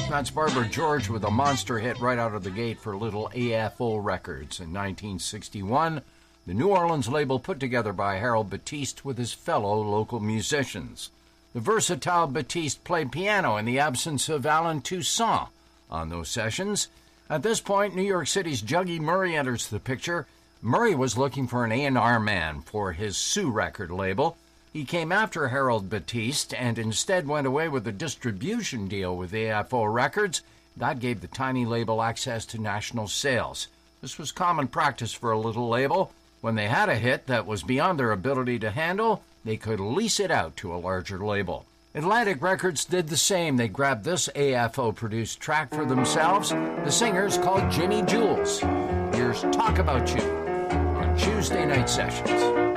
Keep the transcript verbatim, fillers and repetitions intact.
That's Barbara George with a monster hit right out of the gate for little A F O Records in nineteen sixty-one. The New Orleans label put together by Harold Batiste with his fellow local musicians. The versatile Batiste played piano in the absence of Alan Toussaint on those sessions. At this point, New York City's Juggy Murray enters the picture. Murray was looking for an A and R man for his Sue record label. He came after Harold Batiste and instead went away with a distribution deal with A F O Records. That gave the tiny label access to national sales. This was common practice for a little label. When they had a hit that was beyond their ability to handle, they could lease it out to a larger label. Atlantic Records did the same. They grabbed this A F O-produced track for themselves. The singer's called Jimmy Jules. Here's Talk About You on Tuesday Night Sessions.